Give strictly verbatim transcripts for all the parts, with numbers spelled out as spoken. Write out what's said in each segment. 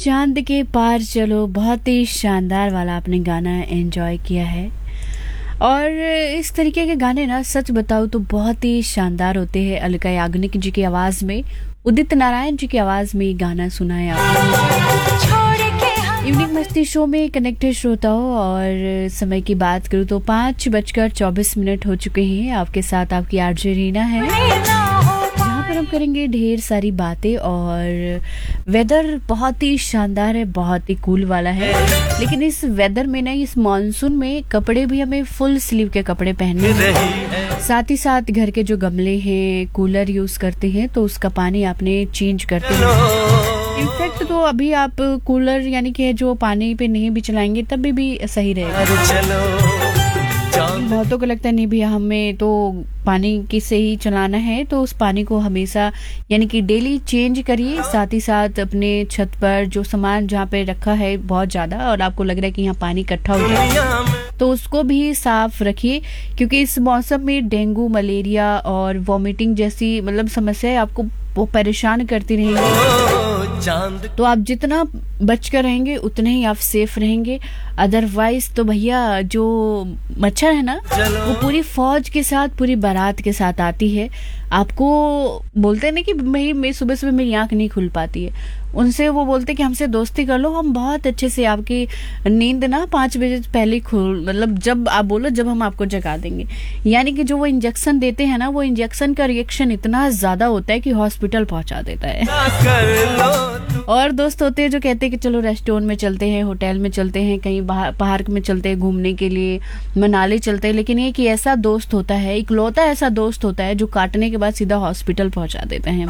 चांद के पार चलो, बहुत ही शानदार वाला आपने गाना एंजॉय किया है। और इस तरीके के गाने ना सच बताऊँ तो बहुत ही शानदार होते हैं। अलका याग्निक जी की आवाज़ में, उदित नारायण जी की आवाज़ में ये गाना सुना है आपने। इवनिंग मस्ती शो में कनेक्टेड श्रोताओं, और समय की बात करूँ तो पाँच बजकर चौबीस मिनट हो चुके हैं। आपके साथ आपकी आरजे रीना है, जहाँ पर हम करेंगे ढेर सारी बातें। और वेदर बहुत ही शानदार है, बहुत ही कूल वाला है। लेकिन इस वेदर में ना, इस मॉनसून में कपड़े भी हमें फुल स्लीव के कपड़े पहनने हैं। साथ ही साथ घर के जो गमले हैं, कूलर यूज करते हैं तो उसका पानी आपने चेंज करते हैं। इनफैक्ट तो अभी आप कूलर यानी कि जो पानी पे नहीं भी चलाएंगे तब भी, भी सही रहेगा। बहुतों को लगता है नहीं भैया हमें तो पानी की से ही चलाना है, तो उस पानी को हमेशा यानी कि डेली चेंज करिए। साथ ही साथ अपने छत पर जो सामान जहाँ पे रखा है बहुत ज़्यादा और आपको लग रहा है कि यहाँ पानी इकट्ठा हो जाए, तो उसको भी साफ रखिए, क्योंकि इस मौसम में डेंगू, मलेरिया और वॉमिटिंग जैसी मतलब समस्याएं आपको वो परेशान करती रहेंगी। तो आप जितना बचकर रहेंगे उतने ही आप सेफ रहेंगे। अदरवाइज तो भैया जो मच्छर है ना, वो पूरी फौज के साथ, पूरी बारात के साथ आती है। आपको बोलते हैं ना कि भाई मैं सुबह सुबह मेरी आंख नहीं खुल पाती है, उनसे वो बोलते कि हमसे दोस्ती कर लो, हम बहुत अच्छे से आपकी नींद ना पाँच बजे पहले खुल मतलब जब आप बोलो जब हम आपको जगा देंगे। यानी कि जो वो इंजेक्शन देते हैं ना, वो इंजेक्शन का रिएक्शन इतना ज्यादा होता है कि हॉस्पिटल पहुंचा देता है। और दोस्त होते हैं जो कहते हैं कि चलो रेस्टोरेंट में चलते हैं, होटल में चलते हैं, कहीं बाहर पार्क में चलते हैं घूमने के लिए, मनाली चलते हैं। लेकिन एक ऐसा दोस्त होता है, इकलौता ऐसा दोस्त होता है जो काटने के बाद सीधा हॉस्पिटल पहुंचा देता है।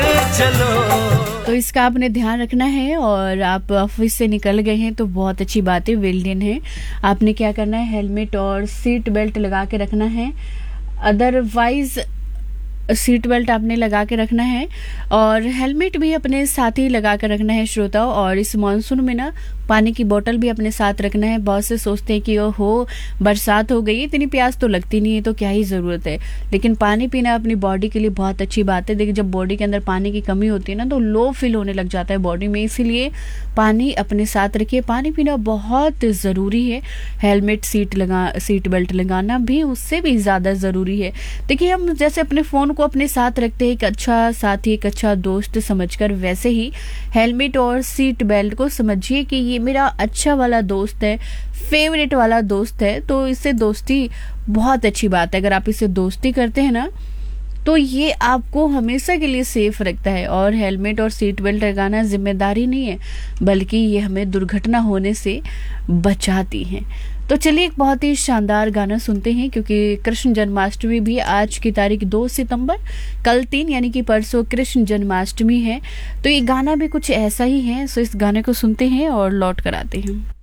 तो इसका आपने ध्यान रखना है। और आप ऑफिस से निकल गए हैं तो बहुत अच्छी बात है, वेल डन है। आपने क्या करना है, हेलमेट और सीट बेल्ट लगा के रखना है। अदरवाइज सीट बेल्ट आपने लगा के रखना है और हेलमेट भी अपने साथ ही लगा कर रखना है श्रोताओं। और इस मानसून में ना पानी की बोतल भी अपने साथ रखना है। बहुत से सोचते हैं कि ओ हो बरसात हो गई, इतनी प्यास तो लगती नहीं है तो क्या ही ज़रूरत है। लेकिन पानी पीना अपनी बॉडी के लिए बहुत अच्छी बात है। देखिए जब बॉडी के अंदर पानी की कमी होती है ना, तो लो फील होने लग जाता है बॉडी में, इसीलिए पानी अपने साथ रखिए। पानी पीना बहुत ज़रूरी है। हेलमेट, सीट लगा सीट बेल्ट लगाना भी उससे भी ज़्यादा ज़रूरी है। देखिए हम जैसे अपने फ़ोन को अपने साथ रखते हैं एक अच्छा साथी, एक अच्छा दोस्त समझकर, वैसे ही हेलमेट और सीट बेल्ट को समझिए कि ये मेरा अच्छा वाला दोस्त है, फेवरेट वाला दोस्त है। तो इससे दोस्ती बहुत अच्छी बात है। अगर आप इससे दोस्ती करते हैं ना, तो ये आपको हमेशा के लिए सेफ रखता है। और हेलमेट और सीट बेल्ट लगाना जिम्मेदारी नहीं है, बल्कि ये हमें दुर्घटना होने से बचाती है। तो चलिए एक बहुत ही शानदार गाना सुनते हैं, क्योंकि कृष्ण जन्माष्टमी भी आज की तारीख दो सितंबर, कल तीन यानी कि परसों कृष्ण जन्माष्टमी है। तो ये गाना भी कुछ ऐसा ही है। सो इस गाने को सुनते हैं और लौट कर आते हैं।